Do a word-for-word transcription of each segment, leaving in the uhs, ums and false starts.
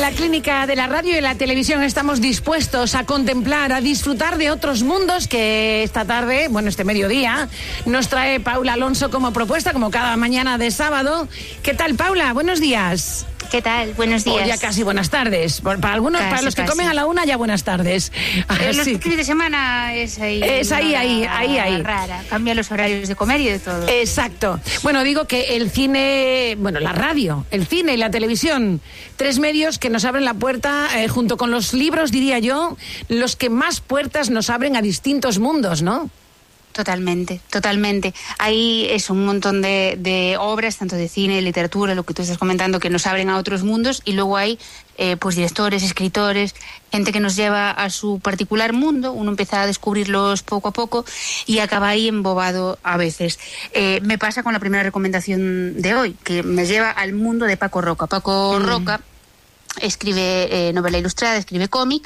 la clínica de la radio y la televisión estamos dispuestos a contemplar, a disfrutar de otros mundos que esta tarde, bueno, este mediodía, nos trae Paula Alonso como propuesta, como cada mañana de sábado. ¿Qué tal, Paula? Buenos días. ¿Qué tal? Buenos días. O ya casi buenas tardes. Para algunos, casi, para los que casi. comen a la una, ya buenas tardes. Eh, los fines de semana es ahí. Es ahí, ahí, ahí, ahí. Rara. Cambia los horarios de comer y de todo. Exacto. Bueno, digo que el cine, bueno, la radio, el cine y la televisión, tres medios que nos abren la puerta, eh, junto con los libros, diría yo, los que más puertas nos abren a distintos mundos, ¿no? Totalmente, totalmente. Hay es un montón de, de obras, tanto de cine, de literatura, lo que tú estás comentando, que nos abren a otros mundos, y luego hay eh, pues directores, escritores, gente que nos lleva a su particular mundo. Uno empieza a descubrirlos poco a poco y acaba ahí embobado a veces. Eh, me pasa con la primera recomendación de hoy, que me lleva al mundo de Paco Roca. Paco mm. Roca escribe eh, novela ilustrada, escribe cómic,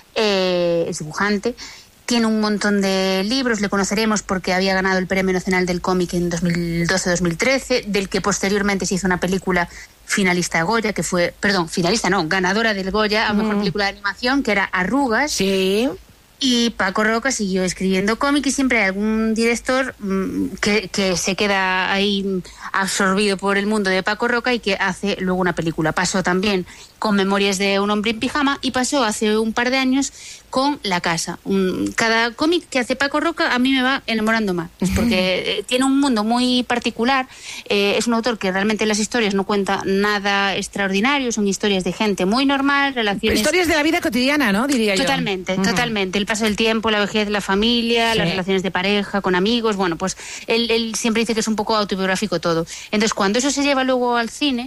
eh, es dibujante. Tiene un montón de libros, le conoceremos porque había ganado el Premio Nacional del Cómic en dos mil doce dos mil trece, del que posteriormente se hizo una película finalista de Goya, que fue, perdón, finalista no, ganadora del Goya a Mejor mm. Película de Animación, que era Arrugas. Sí. Y Paco Roca siguió escribiendo cómic, y siempre hay algún director mmm, que, que se queda ahí absorbido por el mundo de Paco Roca y que hace luego una película. Pasó también con Memorias de un hombre en pijama, y pasó hace un par de años con La casa. Un, cada cómic que hace Paco Roca a mí me va enamorando más, porque eh, tiene un mundo muy particular. Eh, es un autor que realmente en las historias no cuenta nada extraordinario, son historias de gente muy normal, relaciones... Historias de la vida cotidiana, ¿no? Diría yo. Totalmente, uh-huh. totalmente. El paso del tiempo, la vejez, la familia, sí. las relaciones de pareja, con amigos. Bueno, pues él, él siempre dice que es un poco autobiográfico todo. Entonces, cuando eso se lleva luego al cine,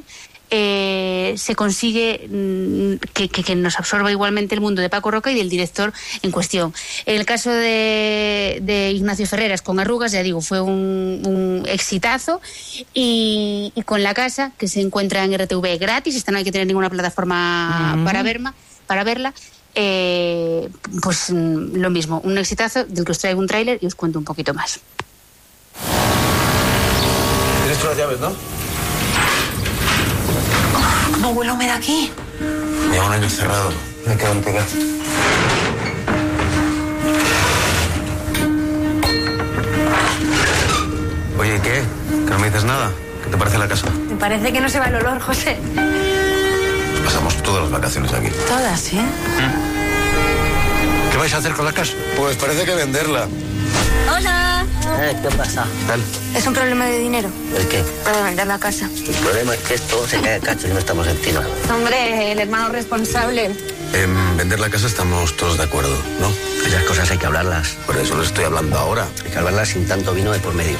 eh, se consigue mmm, que, que, que nos absorba igualmente el mundo de Paco Roca y del director en cuestión. En el caso de, de Ignacio Ferreras con Arrugas, ya digo, fue un, un exitazo. Y, y con La casa, que se encuentra en R T V gratis, esta no hay que tener ninguna plataforma uh-huh. para, verma, para verla. Eh, pues mm, lo mismo, un exitazo del que os traigo un tráiler y os cuento un poquito más. ¿Tienes tú las llaves, no? ¿Cómo huele humedad aquí? Lleva un año encerrado. Me quedo en pega. Oye, ¿qué? ¿Que no me dices nada? ¿Qué te parece la casa? Me parece que no se va el olor, José. Pasamos todas las vacaciones aquí. Todas, ¿eh? ¿Qué vais a hacer con la casa? Pues parece que venderla. ¡Hola! Eh, ¿Qué pasa? ¿Tal? Es un problema de dinero. ¿El qué? Para vender la casa. El problema es que esto se cae a cacho y no estamos encima. Hombre, el hermano responsable. En vender la casa estamos todos de acuerdo, ¿no? Esas cosas hay que hablarlas. Por eso les estoy hablando ahora. Hay que hablarlas sin tanto vino de por medio.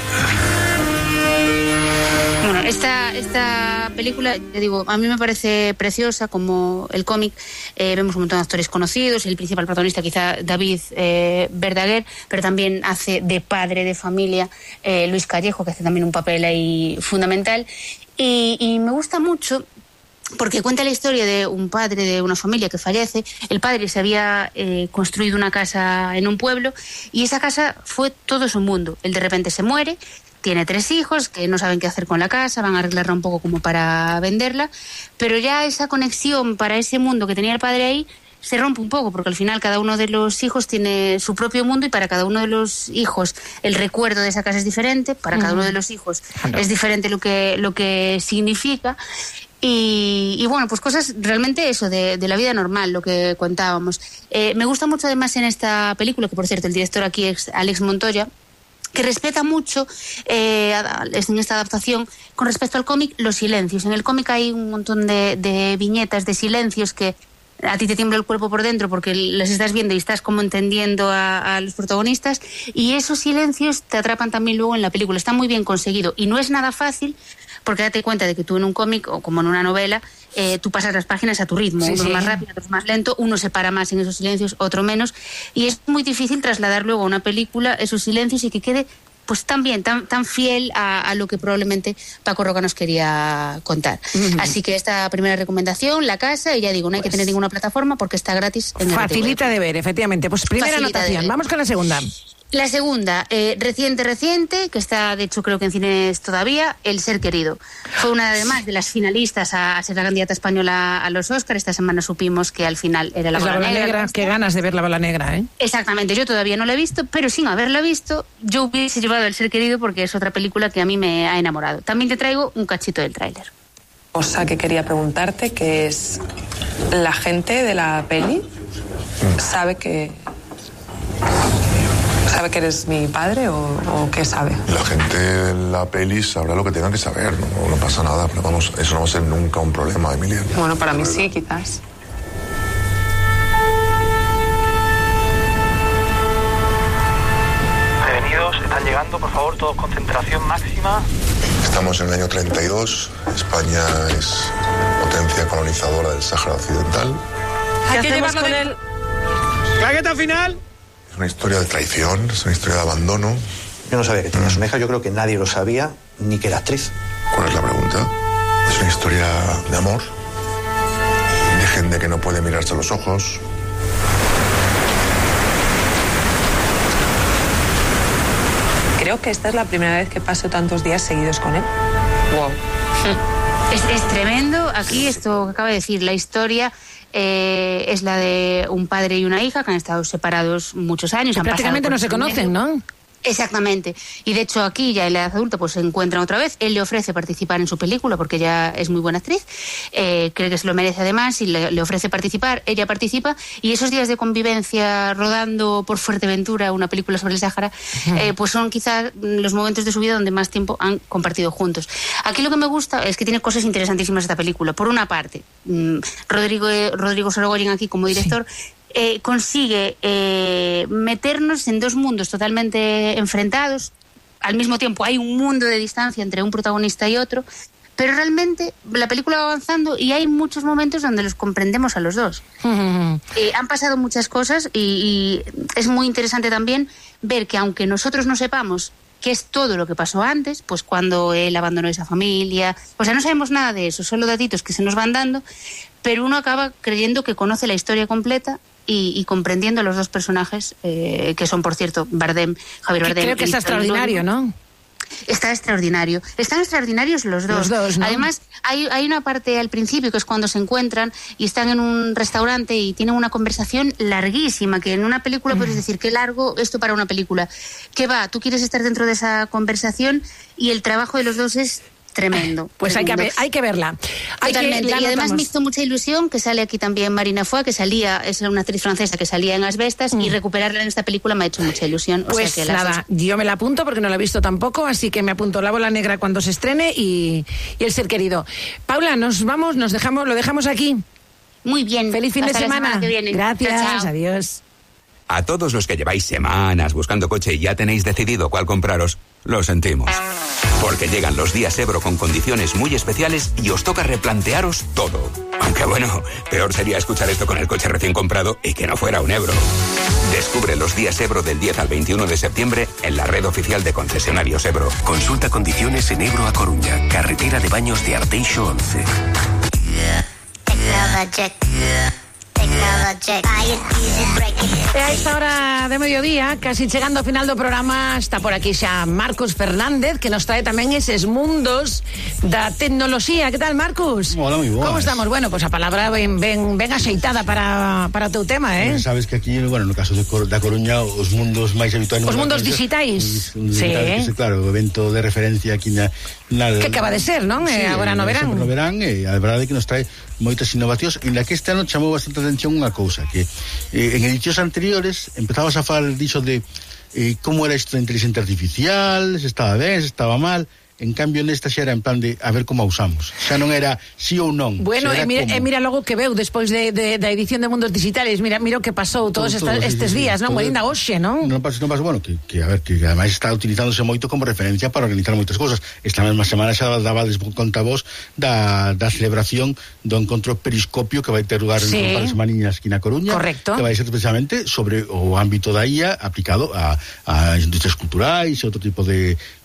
Bueno, esta, esta película, te digo, a mí me parece preciosa, como el cómic. Eh, vemos un montón de actores conocidos, el principal protagonista quizá David eh, Verdaguer, pero también hace de padre de familia eh, Luis Callejo, que hace también un papel ahí fundamental. Y, y me gusta mucho porque cuenta la historia de un padre de una familia que fallece. El padre se había eh, construido una casa en un pueblo, y esa casa fue todo su mundo. Él de repente se muere. Tiene tres hijos que no saben qué hacer con la casa, van a arreglarla un poco como para venderla, pero ya esa conexión para ese mundo que tenía el padre ahí se rompe un poco, porque al final cada uno de los hijos tiene su propio mundo, y para cada uno de los hijos el recuerdo de esa casa es diferente, para cada uno de los hijos es diferente lo que, lo que significa. Y, y bueno, pues cosas realmente eso, de, de la vida normal, lo que contábamos. Eh, me gusta mucho además en esta película, que por cierto el director aquí es Alex Montoya, que respeta mucho eh, en esta adaptación con respecto al cómic los silencios. En el cómic hay un montón de, de viñetas, de silencios que a ti te tiembla el cuerpo por dentro porque las estás viendo y estás como entendiendo a, a los protagonistas, y esos silencios te atrapan también luego en la película. Está muy bien conseguido y no es nada fácil, porque date cuenta de que tú en un cómic o como en una novela eh, tú pasas las páginas a tu ritmo, sí, uno sí. más rápido, otro más lento, uno se para más en esos silencios, otro menos, y es muy difícil trasladar luego a una película esos silencios y que quede pues tan bien, tan, tan fiel a, a lo que probablemente Paco Roca nos quería contar. Uh-huh. Así que esta primera recomendación, La casa, y ya digo, no hay pues, que tener ninguna plataforma porque está gratis en el facilita de ver, efectivamente. Pues primera facilita anotación, vamos con la segunda. La segunda, eh, reciente, reciente, que está, de hecho, creo que en cines todavía, El ser querido. Fue una, además, de las finalistas a, a ser la candidata española a los Oscars. Esta semana supimos que al final era La, es bola, la bola negra. negra. Qué ganas de ver La bola negra, ¿eh? Exactamente, yo todavía no la he visto, pero sin haberla visto, yo hubiese llevado El ser querido porque es otra película que a mí me ha enamorado. También te traigo un cachito del tráiler. Cosa que quería preguntarte, que es, ¿la gente de la peli sabe que sabe que eres mi padre o, o qué sabe? La gente de la peli sabrá lo que tenga que saber, no, no pasa nada, pero vamos, eso no va a ser nunca un problema, Emilia. Bueno, para mí sí, quizás. Prevenidos, están llegando, por favor, todos concentración máxima. Estamos en el año treinta y dos, España es potencia colonizadora del Sáhara Occidental. Hay que llevarlo con él. ¡Claqueta final! Es una historia de traición, es una historia de abandono. Yo no sabía que tenía una hija, yo creo que nadie lo sabía, ni que era actriz. ¿Cuál es la pregunta? Es una historia de amor, de gente que no puede mirarse a los ojos. Creo que esta es la primera vez que paso tantos días seguidos con él. Wow. Es, es tremendo. Aquí, esto que acaba de decir, la historia eh, es la de un padre y una hija que han estado separados muchos años. Que prácticamente no se conocen, ¿no? Exactamente. Y de hecho aquí ya en la edad adulta pues se encuentran otra vez. Él le ofrece participar en su película porque ella es muy buena actriz. Eh, cree que se lo merece además y le, le ofrece participar. Ella participa y esos días de convivencia rodando por Fuerteventura una película sobre el Sáhara, eh, pues son quizás los momentos de su vida donde más tiempo han compartido juntos. Aquí lo que me gusta es que tiene cosas interesantísimas esta película. Por una parte, mmm, Rodrigo, Rodrigo Sorogoyen aquí como director... Sí. Eh, consigue eh, meternos en dos mundos totalmente enfrentados. Al mismo tiempo hay un mundo de distancia entre un protagonista y otro, pero realmente la película va avanzando y hay muchos momentos donde los comprendemos a los dos. Uh-huh. Eh, han pasado muchas cosas y, y es muy interesante también ver que aunque nosotros no sepamos qué es todo lo que pasó antes, pues cuando él abandonó esa familia, o sea, no sabemos nada de eso, solo datitos que se nos van dando, pero uno acaba creyendo que conoce la historia completa y, y comprendiendo a los dos personajes, eh, que son, por cierto, Bardem, Javier Bardem. Creo que está extraordinario, ¿no? Está extraordinario. Están extraordinarios los dos. Los dos, ¿no? Además, hay, hay una parte al principio que es cuando se encuentran y están en un restaurante y tienen una conversación larguísima, que en una película mm. puedes decir, qué largo esto para una película. ¿Qué va? Tú quieres estar dentro de esa conversación y el trabajo de los dos es tremendo. Pues tremendo. Hay, que, hay que verla. Hay Totalmente. Que, y además me hizo mucha ilusión que sale aquí también Marina Foy, que salía, es una actriz francesa que salía en Asbestas, mm. y recuperarla en esta película me ha hecho mucha ilusión. O pues sea que nada, las... yo me la apunto porque no la he visto tampoco, así que me apunto La bola negra cuando se estrene y, y El ser querido. Paula, nos vamos, nos dejamos, lo dejamos aquí. Muy bien. Feliz fin Hasta de semana. semana que viene. Gracias, chao, chao. Adiós. A todos los que lleváis semanas buscando coche y ya tenéis decidido cuál compraros, lo sentimos. Porque llegan los días Ebro con condiciones muy especiales y os toca replantearos todo. Aunque bueno, peor sería escuchar esto con el coche recién comprado y que no fuera un Ebro. Descubre los días Ebro del diez al veintiuno de septiembre en la red oficial de concesionarios Ebro. Consulta condiciones en Ebro a Coruña, carretera de Baños de Arteixo once. E a esta hora de mediodía, casi chegando ao final do programa, está por aquí xa Marcos Fernández, que nos trae tamén eses mundos da tecnoloxía. Que tal, Marcos? Hola, moi boas. Como estamos? Bueno, pois pues a palabra ben, ben, ben axeitada para, para o teu tema, eh? Bueno, sabes que aquí, bueno, no caso de Cor- da Coruña, os mundos máis habituais... Os mundos digitais. Os, os digitais, sí. Claro, o evento de referencia aquí na... na que acaba de ser, non? Sí, eh, agora no verán. No verán, e a verdade é que nos trae moitas innovacións, e na que este ano chamou bastante atención unha cousa, que eh, en edicións anteriores empezabas a falar diso de eh, como era isto de inteligencia artificial, se estaba ben, se estaba mal. En cambio nesta xa era en plan de a ver como a usamos, xa non era sí ou non. Bueno, e mira, e mira logo que veu despois de, de, da edición de Mundos Digitales, mira mira o que pasou todos todo, esta, todo, estes sí, días, sí, non? todo, Ainda hoxe, non? Non pasa, non pasa, bueno, que, que a ver, que ademais está utilizándose moito como referencia para organizar moitas cousas. Esta mesma semana xa dabades conta vos da, da celebración do encontro Periscopio que vai ter lugar sí. en un par de semaniñas aquí na Coruña. Correcto. Que vai ser precisamente sobre o ámbito da I A aplicado a, a industrias culturais e outro tipo de,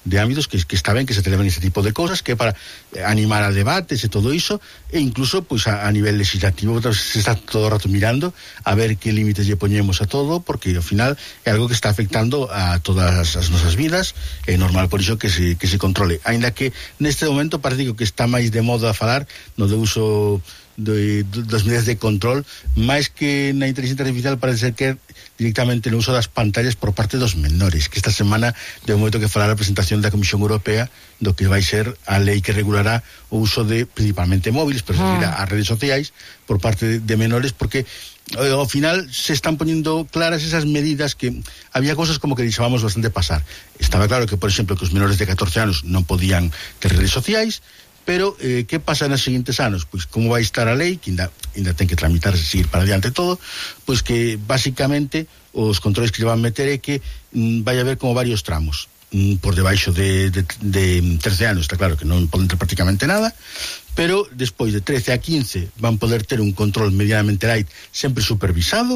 de ámbitos que, que está ben que se televen ese tipo de cosas, que é para animar a debates e todo iso, e incluso pois a, a nivel legislativo se está todo o rato mirando a ver que límites lle poñemos a todo, porque ao final é algo que está afectando a todas as nosas vidas, é normal por iso que se, que se controle, aínda que neste momento parece que está máis de moda a falar no de uso de, de, das medidas de control, máis que na inteligencia artificial parece ser que directamente no uso das pantallas por parte dos menores, que esta semana de momento que falar a presentación da Comisión Europea do que vai ser a lei que regulará o uso de principalmente móviles, pero ah. as redes sociais por parte de, de menores, porque ao final se están poniendo claras esas medidas que había cosas como que deixábamos bastante pasar. Estaba claro que, por exemplo, que os menores de catorce anos non podían ter redes sociais, pero eh, que pasa nos seguintes anos? Pois como vai estar a lei, que ainda, ainda ten que tramitarse, seguir para adiante todo, pois que basicamente os controles que lle van meter é que mm, vai haber como varios tramos, mm, por debaixo de, de, de trece anos, está claro que non poden ter prácticamente nada, pero despois de trece a quince van poder ter un control medianamente light, sempre supervisado,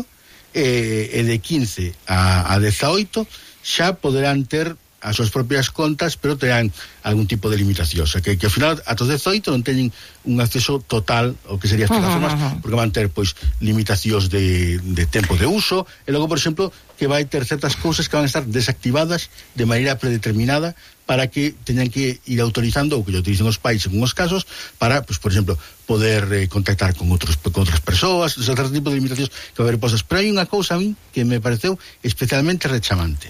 e, e de quince a, a dezaoito xa poderán ter as súas propias contas, pero terán algún tipo de limitación, o sea, que, que ao final atos dezoito non teñen un acceso total ao que sería as plataformas, uh -huh. porque van ter pois limitacións de, de tempo de uso, e logo, por exemplo, que vai ter certas cousas que van a estar desactivadas de maneira predeterminada para que teñan que ir autorizando, ou que utilicen os pais en uns casos, para, pues, por exemplo, poder eh, contactar con outros con outras persoas, certo tipo de limitacións que va a haber posas. Pero hai unha cousa a mí que me pareceu especialmente rechamante,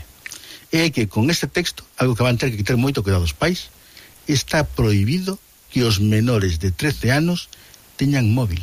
é que con este texto, algo que van ter que ter moito cuidado os pais, está prohibido que os menores de trece anos teñan móvil.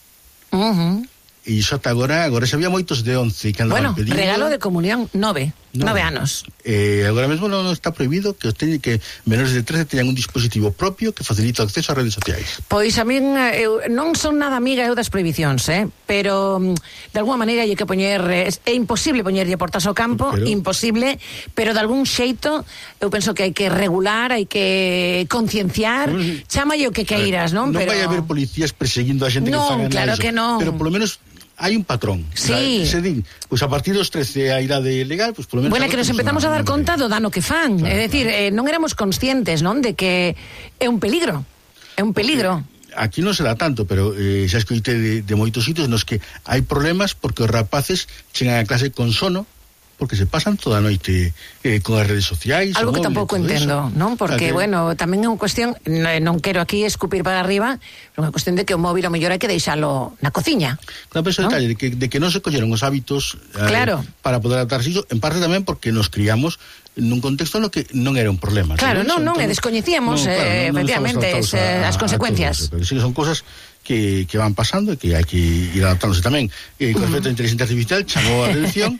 Uh -huh. E iso ata agora, agora xa había moitos de once que andaban bueno, pedindo. Regalo de comunión, nove. No. Nove anos. Eh, agora mesmo non está prohibido que os teñen, que menores de trece teñan un dispositivo propio que facilita o acceso ás redes sociais. Pois a min eu non son nada amiga eu das prohibicións, eh? pero de alguma maneira hai que poñer, é imposible poñerlle portas ao campo, pero... imposible, pero de algún xeito eu penso que hai que regular, hai que concienciar, mm. chámalle o que queiras, non? Non pero... vai haber policías perseguindo a xente non, que faga claro eso, que non. Pero polo menos hai un patrón. Sí. Se din, pois a partir dos trece a idade legal, pois polo menos... Bueno, que nos empezamos a dar conta do dano que fan. Claro, é dicir, claro. eh, non éramos conscientes, non, de que é un peligro. É un peligro. Porque aquí non se dá tanto, pero eh, xa escoitei de, de moitos sitios nos que hai problemas porque os rapaces chegan a clase con sono, porque se pasan toda a noite eh, con as redes sociais. Algo que tampouco entendo, non? Porque, que... bueno, tamén é unha cuestión, non quero aquí escupir para arriba, pero unha cuestión de que o móvil o mellor hai que deixalo na cociña. Claro, pero ese ¿no? detalle de que, de que non se colleron os hábitos eh, claro. para poder adaptarse iso, en parte tamén porque nos criamos nun contexto no que non era un problema. Claro, non, non, e descoñecíamos, no, claro, eh, no, efectivamente, no a, as consecuencias. Pero sí que son cosas que, que van pasando e que hai que ir adaptándose tamén. Eh, con respecto a inteligencia artificial, chamou a atención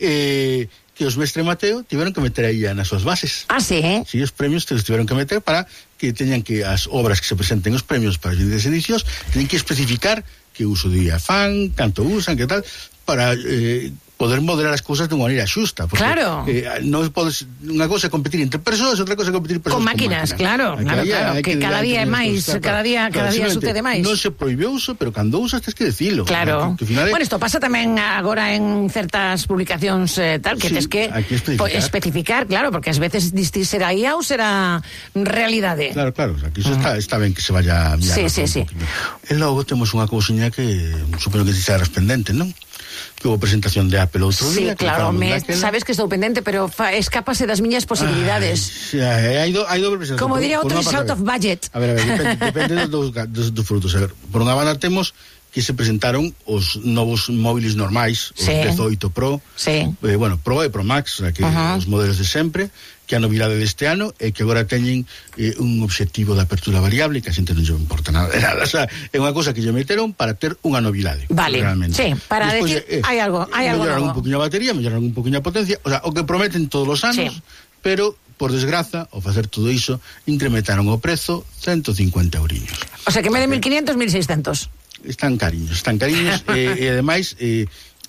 eh, que os Mestre Mateo tiveron que meter aí nas súas bases. Ah, sí, eh? Sí, os premios que os tiveron que meter para que teñan que as obras que se presenten os premios para as diferentes edicións, teñen que especificar que uso de afán, canto usan, que tal, para... Eh, poder moderar as cousas de unha maneira xusta, porque claro. eh, non podes, unha cousa é competir entre persoas, outra cousa é competir persoas con máquinas, con máquinas. Claro, claro, haya, claro, que, que cada día é máis, cada día cada día sucede máis. Non se prohibiu uso, pero cando usas tens que decilo. Claro. Que, que final é... Bueno, isto pasa tamén agora en certas publicacións eh, tal que sí, tes que, que especificar. especificar, claro, porque ás veces distir será I A ou será realidade. Claro, claro, aquí uh -huh. está, está ben que se vaya a mirar. Sí, sí, sí. E logo temos unha cousiña que supoño que ti serás pendente, non? Que houve presentación de Apple outro sí, día. Sí, claro, me, sabes que estou pendente, pero fa, escápase das miñas posibilidades. Ay, hai, do, hai doble presentación. Como diría outro, is out of budget. A ver, a ver, depende, depende dos, dos, dos frutos. A ver, por unha banda temos que se presentaron os novos móviles normais, os sí. dezoito Pro, sí. eh, bueno, Pro e Pro Max, o sea, que uh -huh. os modelos de sempre, que a novidade deste ano é que agora teñen eh, un obxectivo de apertura variable que a xente non lle importa nada, nada. O sea, é unha cosa que lle meteron para ter unha novidade. Vale, realmente. Sí, para despois, decir, eh, hai algo, hai algo melloraron novo. un poquinho a batería, melloraron un poquinho a potencia, o sea, o que prometen todos os anos, sí. pero por desgraza, ao facer todo iso, incrementaron o prezo ciento cincuenta euriños. O sea, que en vez de mil quinientos, mil seiscentos. Están cariños, están cariños, e, e ademais... Eh,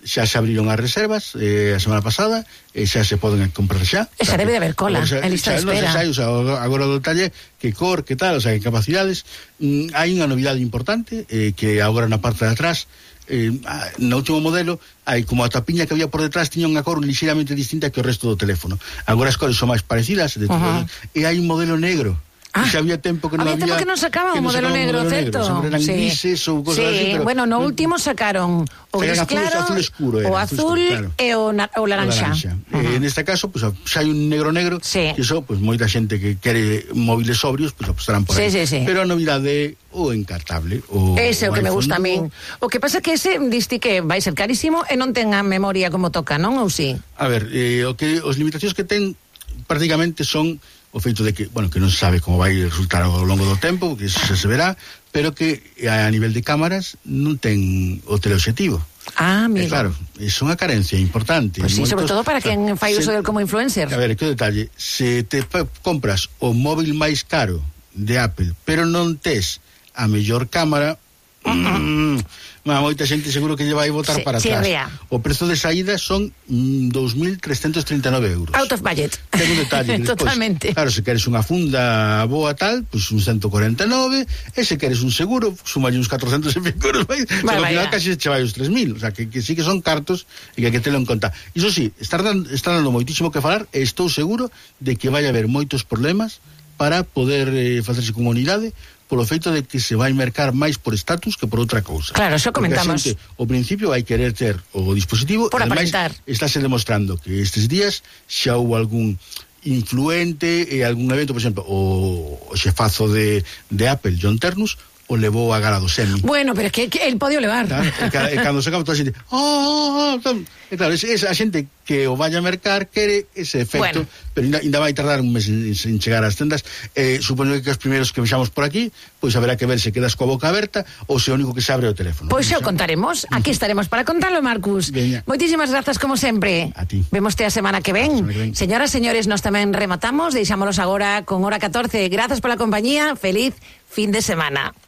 xa se abriron as reservas eh, a semana pasada, e xa se poden comprar xa. E xa debe de haber cola, xa, en lista de xa, espera. Non se sai, o sea, agora o detalle que cor, que tal, o sea, que capacidades. Mm, hai unha novidade importante, eh, que agora na parte de atrás, eh, no último modelo, hai como a tapiña que había por detrás tiña unha cor ligeiramente distinta que o resto do teléfono. Agora as cores son máis parecidas, de uh-huh. e hai un modelo negro. Ah, xa había tempo que non había... había... tempo que non sacaba un modelo negro, certo? Eran sí. grises ou cosas sí. así, pero... bueno, no último sacaron o gris azul, claro, azul escuro, era, o azul, azul escuro, claro. e o, na, o laranxa. Uh-huh. eh, en este caso, pues, xa hai un negro negro, sí. que iso, pues, moita xente que quere móviles sobrios, pues, apostarán por sí, aí. Sí, sí. Pero a novidade o encartable. O, ese é o que me gusta a min. O... o que pasa que ese, diste que vai ser carísimo e non ten a memoria como toca, non? Ou si? A ver, eh, o que os limitacións que ten prácticamente son o feito de que, bueno, que non se sabe como vai resultar ao longo do tempo, que se se verá, pero que a nivel de cámaras non ten o teleobxectivo. Ah, amigo. Eh, claro, é unha carencia importante. Pues sí, Moitos, sobre todo para quen fai uso del como influencer. A ver, que detalle, se te compras o móvil máis caro de Apple, pero non tes a mellor cámara, uh-huh. mm, moita xente seguro que lle vai botar sí, para atrás. Sí, o prezo de saída son mm, dous mil trescentos trinta e nove euros. Out of budget. Ten un detalle. Despois, totalmente. Claro, se queres unha funda boa tal, pois pues un ciento cuarenta e nove, e se queres un seguro, sumalle uns catrocentos e pico euros, vai, vai, ao final casi che vai os tres mil, o sea, que, que sí que son cartos e que hai que telo en conta. Iso sí, está dando, está dando moitísimo que falar, e estou seguro de que vai haber moitos problemas para poder eh, facerse con unidade, polo feito de que se vai mercar máis por estatus que por outra cousa. Claro, eso comentamos. Porque a xente, ao principio, vai querer ter o dispositivo, por aparentar. Estáse demostrando que estes días xa houve algún influente e algún evento, por exemplo, o, o xefazo de, de Apple, John Ternus, o levou a gala do Semi. Bueno, pero é que, que el podio levar. Claro, e, e cando se acaba toda a xente, oh, oh, oh, e claro, es, es a xente que o vaya a mercar quere ese efecto, bueno. Pero ainda, ainda vai tardar un mes en, en chegar ás tendas. Eh, supoño que os primeiros que vexamos por aquí, pois pues haberá que ver se quedas coa boca aberta ou se o único que se abre o teléfono. Pois pues o contaremos, aquí estaremos para contarlo, Marcus. Veña. Moitísimas grazas como sempre. A ti. Vémoste a semana que ven. que ven. Señoras, señores, nos tamén rematamos, deixámonos agora con hora catorce. Grazas pola compañía, feliz fin de semana.